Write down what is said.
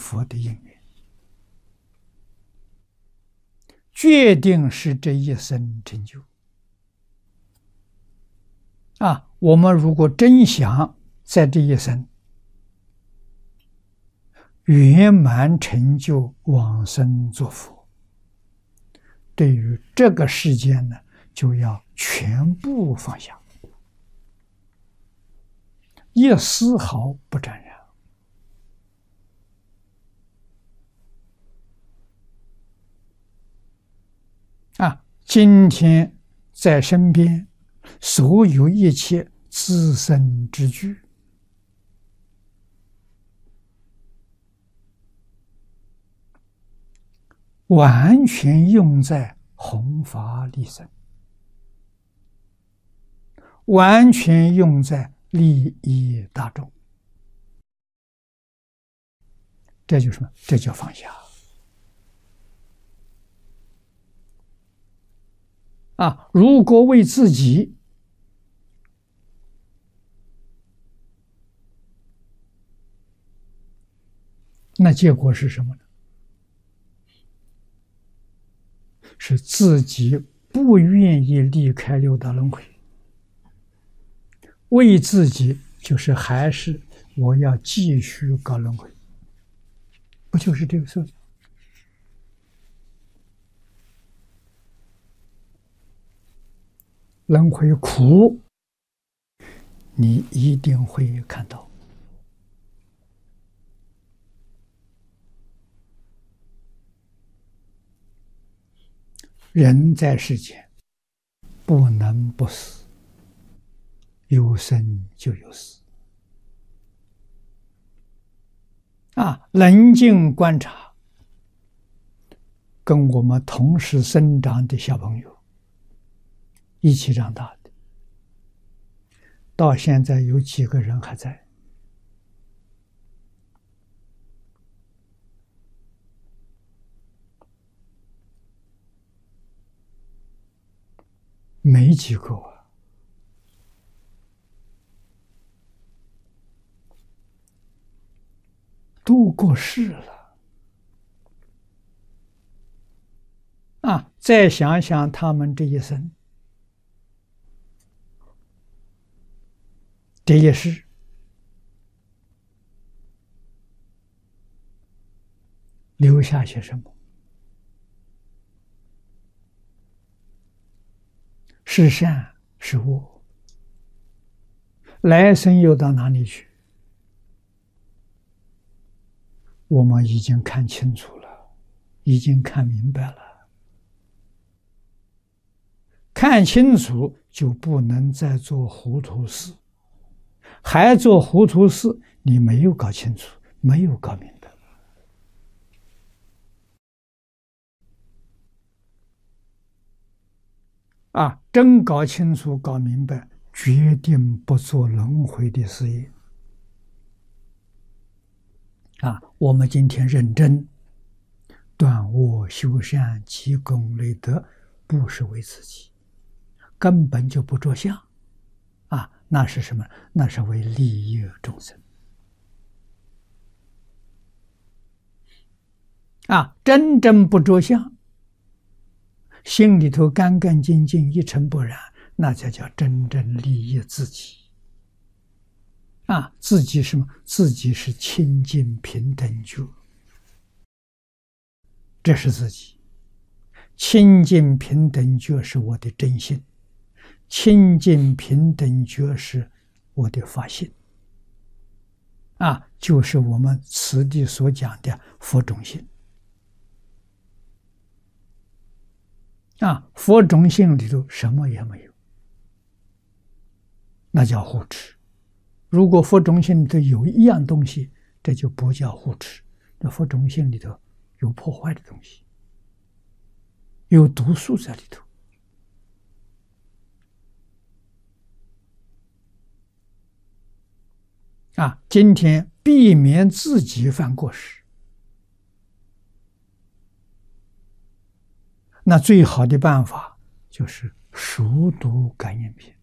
佛的因缘，决定是这一生成就。我们如果真想在这一生圆满成就往生作佛，对于这个世间呢，就要全部放下，一丝毫不沾染。今天在身边所有一切自身之具，完全用在弘法利生，完全用在利益大众。这就是什么？这叫放下。如果为自己，那结果是什么呢？是自己不愿意离开六道轮回，为自己就是还是我要继续搞轮回，不就是这个事？轮回苦，你一定会看到。人在世间不能不死，有生就有死。冷静观察，跟我们同时生长的小朋友一起长大的，到现在有几个人还在？没几个都过世了。再想想他们这一生，这一世留下些什么？是善是恶？来生又到哪里去？我们已经看清楚了，已经看明白了。看清楚就不能再做糊涂事，还做糊涂事，你没有搞清楚，没有搞明白。真搞清楚、搞明白，决定不做轮回的事业。我们今天认真断恶修善、积功累德，不是为自己，根本就不着相。那是什么？那是为利益众生。真正不着相，心里头干干净净、一尘不染，那才叫真正利益自己。自己什么？自己是清净平等觉，这是自己。清净平等觉是我的真心，清净平等觉是我的发心。就是我们此地所讲的佛种性。佛种性里头什么也没有，那叫护持。如果佛种性里头有一样东西，这就不叫护持。那佛种性里头有破坏的东西，有毒素在里头。今天避免自己犯过失，那最好的办法就是熟读感应篇。